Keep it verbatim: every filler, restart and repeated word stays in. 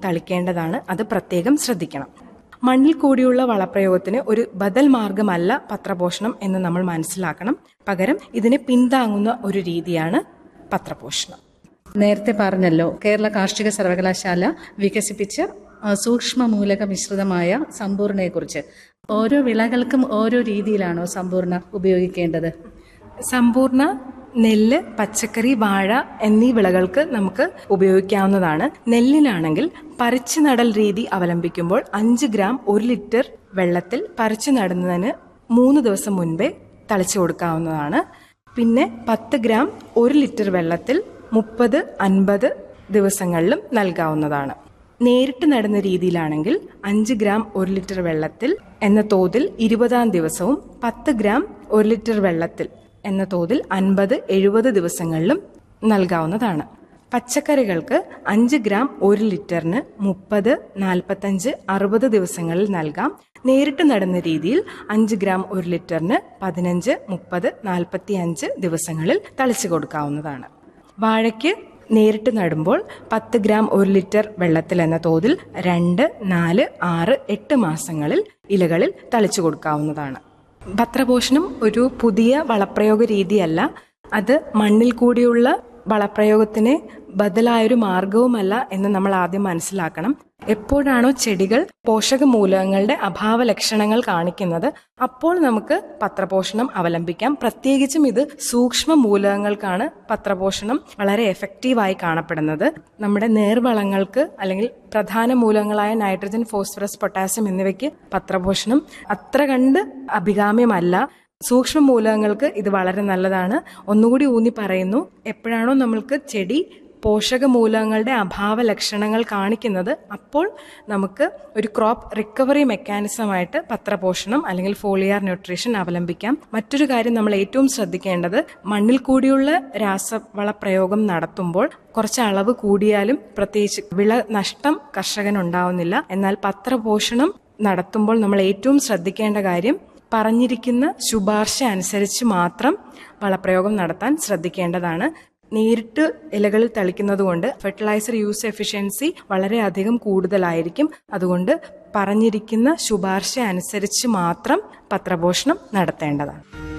തളിക്കേണ്ടതാണ്. അത് പ്രത്യേകം ശ്രദ്ധിക്കണം. മണ്ണിൽ കൂടിയുള്ള വളപ്രയോഗത്തിന് ഒരു ബദൽ മാർഗമല്ല പത്രപോഷണം എന്ന് നമ്മൾ മനസ്സിലാക്കണം. പകരം ഇതിനെ പിന്താങ്ങുന്ന ഒരു രീതിയാണ് പത്രപോഷണം. നേരത്തെ പറഞ്ഞല്ലോ, കേരള കാർഷിക സർവകലാശാല വികസിപ്പിച്ച സൂക്ഷ്മ മൂലക മിശ്രിതമായ സമ്പൂർണയെക്കുറിച്ച്. ഓരോ വിളകൾക്കും ഓരോ രീതിയിലാണോ സമ്പൂർണ്ണ ഉപയോഗിക്കേണ്ടത്? സമ്പൂർണ്ണ നെല്ല്, പച്ചക്കറി, വാഴ എന്നീ വിളകൾക്ക് നമുക്ക് ഉപയോഗിക്കാവുന്നതാണ്. നെല്ലിനാണെങ്കിൽ പറിച്ചു നടൽ രീതി അവലംബിക്കുമ്പോൾ അഞ്ച് ഗ്രാം ഒരു ലിറ്റർ വെള്ളത്തിൽ പറിച്ചു നടുന്നതിന് മൂന്ന് ദിവസം മുൻപേ തളിച്ചു കൊടുക്കാവുന്നതാണ്. പിന്നെ പത്ത് ഗ്രാം ഒരു ലിറ്റർ വെള്ളത്തിൽ മുപ്പത് അൻപത് ദിവസങ്ങളിലും നൽകാവുന്നതാണ്. നേരിട്ട് നടുന്ന രീതിയിലാണെങ്കിൽ അഞ്ച് ഗ്രാം ഒരു ലിറ്റർ വെള്ളത്തിൽ എന്ന തോതിൽ ഇരുപതാം ദിവസവും പത്ത് ഗ്രാം ഒരു ലിറ്റർ വെള്ളത്തിൽ എന്ന തോതിൽ അൻപത് എഴുപത് ദിവസങ്ങളിലും നൽകാവുന്നതാണ്. പച്ചക്കറികൾക്ക് അഞ്ച് ഗ്രാം ഒരു ലിറ്ററിന് മുപ്പത് നാൽപ്പത്തഞ്ച് അറുപത് ദിവസങ്ങളിൽ നൽകാം. നേരിട്ട് നടുന്ന രീതിയിൽ അഞ്ച് ഗ്രാം ഒരു ലിറ്ററിന് പതിനഞ്ച് മുപ്പത് നാൽപ്പത്തി അഞ്ച് ദിവസങ്ങളിൽ തളിച്ചു കൊടുക്കാവുന്നതാണ്. വാഴയ്ക്ക് നേരിട്ട് നടുമ്പോൾ പത്ത് ഗ്രാം ഒരു ലിറ്റർ വെള്ളത്തിൽ എന്ന തോതിൽ രണ്ട് നാല് ആറ് എട്ട് മാസങ്ങളിൽ ഇലകളിൽ തളിച്ചു കൊടുക്കാവുന്നതാണ്. പത്രപോഷണം ഒരു പുതിയ വളപ്രയോഗ രീതിയല്ല. അത് മണ്ണിൽ കൂടിയുള്ള വളപ്രയോഗത്തിന് ബദലായൊരു മാർഗവുമല്ല എന്ന് നമ്മൾ ആദ്യം മനസ്സിലാക്കണം. എപ്പോഴാണോ ചെടികൾ പോഷക മൂലകങ്ങളുടെ അഭാവ ലക്ഷണങ്ങൾ കാണിക്കുന്നത് അപ്പോൾ നമുക്ക് പത്രപോഷണം അവലംബിക്കാം. പ്രത്യേകിച്ചും ഇത് സൂക്ഷ്മ മൂലകങ്ങൾക്കാണ് പത്രപോഷണം വളരെ എഫക്റ്റീവായി കാണപ്പെടുന്നത്. നമ്മുടെ നേർവളങ്ങൾക്ക് അല്ലെങ്കിൽ പ്രധാന മൂലകങ്ങളായ നൈട്രജൻ, ഫോസ്ഫറസ്, പൊട്ടാസ്യം എന്നിവയ്ക്ക് പത്രപോഷണം അത്ര കണ്ട് അഭികാമ്യമല്ല. സൂക്ഷ്മ മൂലകങ്ങൾക്ക് ഇത് വളരെ നല്ലതാണ്. ഒന്നുകൂടി ഊന്നി പറയുന്നു, എപ്പോഴാണോ നമ്മൾക്ക് ചെടി പോഷക മൂലകങ്ങളുടെ അഭാവ ലക്ഷണങ്ങൾ കാണിക്കുന്നത് അപ്പോൾ നമുക്ക് ഒരു ക്രോപ്പ് റിക്കവറി മെക്കാനിസമായിട്ട് പത്രപോഷണം അല്ലെങ്കിൽ ഫോളിയാർ ന്യൂട്രീഷൻ അവലംബിക്കാം. മറ്റൊരു കാര്യം നമ്മൾ ഏറ്റവും ശ്രദ്ധിക്കേണ്ടത്, മണ്ണിൽ കൂടിയുള്ള രാസവള പ്രയോഗം നടത്തുമ്പോൾ കുറച്ച് അളവ് കൂടിയാലും പ്രത്യേകിച്ച് വിള നഷ്ടം കർഷകനുണ്ടാവുന്നില്ല. എന്നാൽ പത്രപോഷണം നടത്തുമ്പോൾ നമ്മൾ ഏറ്റവും ശ്രദ്ധിക്കേണ്ട കാര്യം പറഞ്ഞിരിക്കുന്ന ശുപാർശ അനുസരിച്ച് മാത്രം വളപ്രയോഗം നടത്താൻ ശ്രദ്ധിക്കേണ്ടതാണ്. നേരിട്ട് ഇലകളിൽ തളിക്കുന്നത് കൊണ്ട് ഫെർട്ടിലൈസർ യൂസ് എഫിഷ്യൻസി വളരെയധികം കൂടുതലായിരിക്കും. അതുകൊണ്ട് പറഞ്ഞിരിക്കുന്ന ശുപാർശ അനുസരിച്ച് മാത്രം പത്രപോഷണം നടത്തേണ്ടതാണ്.